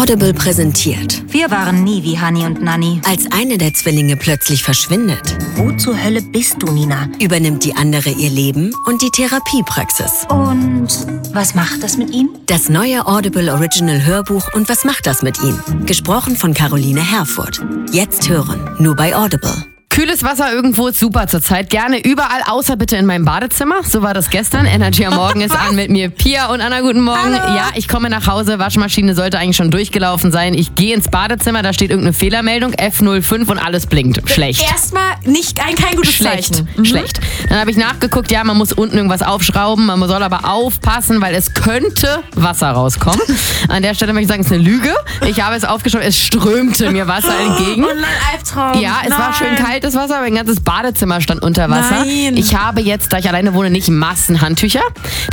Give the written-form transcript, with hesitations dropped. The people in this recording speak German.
Audible präsentiert. Wir waren nie wie Hani und Nanni. Als eine der Zwillinge plötzlich verschwindet, Wo zur Hölle bist du, Nina? übernimmt die andere ihr Leben und die Therapiepraxis. Und was macht das mit ihm? Das neue Audible Original Hörbuch und was macht das mit ihm? Gesprochen von Caroline Herfurth. Jetzt hören, nur bei Audible. Kühles Wasser irgendwo ist super zurzeit. Gerne überall, außer bitte in meinem Badezimmer. So war das gestern. Energy am Morgen ist an mit mir. Pia und Anna, guten Morgen. Hallo. Ja, ich komme nach Hause. Waschmaschine sollte eigentlich schon durchgelaufen sein. Ich gehe ins Badezimmer, da steht irgendeine Fehlermeldung, F05 und alles blinkt. Schlecht. Erstmal kein gutes Schlecht, Zeichen. schlecht. Dann habe ich nachgeguckt, ja, man muss unten irgendwas aufschrauben, man soll aber aufpassen, weil es könnte Wasser rauskommen. An der Stelle möchte ich sagen, es ist eine Lüge. Ich habe es aufgeschrieben, es strömte mir Wasser entgegen. Und ein Albtraum. Ja, es war schön kaltes Wasser, aber mein ganzes Badezimmer stand unter Wasser. Nein. Ich habe jetzt, da ich alleine wohne, nicht Massenhandtücher.